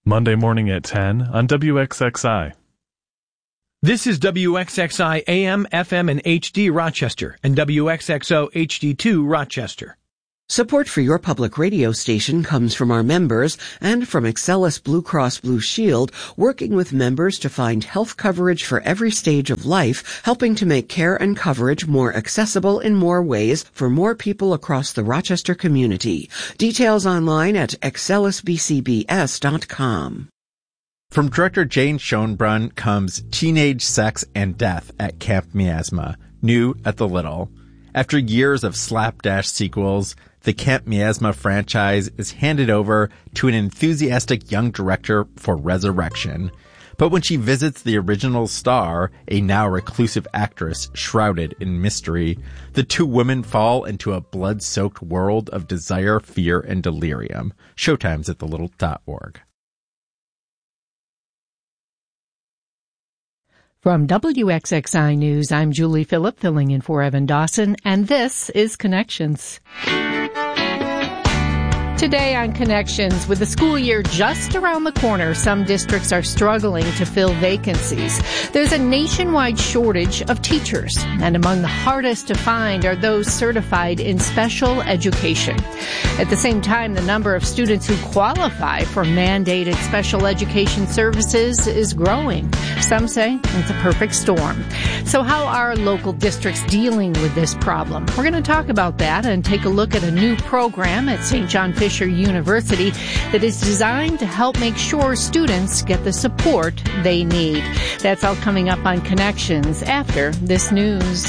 Monday morning at 10 on WXXI. This is WXXI AM, FM, and HD Rochester and WXXO HD2 Rochester. Support for your public radio station comes from our members and from Excellus Blue Cross Blue Shield, working with members to find health coverage for every stage of life, helping to make care and coverage more accessible in more ways for more people across the Rochester community. Details online at excellusbcbs.com. From director Jane Schoenbrunn comes Teenage Sex and Death at Camp Miasma, new at the Little. After years of slapdash sequels, the Camp Miasma franchise is handed over to an enthusiastic young director for resurrection. But when she visits the original star, a now reclusive actress shrouded in mystery, the two women fall into a blood-soaked world of desire, fear, and delirium. Showtime's at thelittle.org. From WXXI News, I'm Julie Phillip, filling in for Evan Dawson, and this is Connections. Today on Connections, with the school year just around the corner, some districts are struggling to fill vacancies. There's a nationwide shortage of teachers, and among the hardest to find are those certified in special education. At the same time, the number of students who qualify for mandated special education services is growing. Some say it's a perfect storm. So how are local districts dealing with this problem? We're going to talk about that and take a look at a new program at St. John Fisher University that is designed to help make sure students get the support they need. That's all coming up on Connections after this news.